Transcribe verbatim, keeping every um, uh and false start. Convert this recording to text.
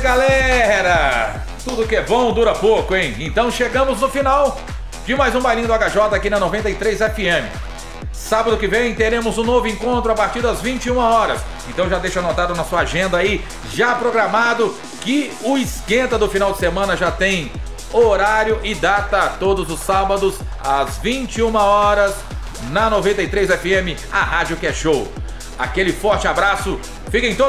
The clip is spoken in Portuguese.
galera! Tudo que é bom dura pouco, hein? Então chegamos no final de mais um Bailinho do H J aqui na noventa e três F M. Sábado que vem teremos um novo encontro a partir das vinte e uma horas. Então já deixa anotado na sua agenda aí, já programado, que o esquenta do final de semana já tem horário e data todos os sábados às vinte e uma horas na noventa e três F M, a rádio que é show. Aquele forte abraço, fiquem todos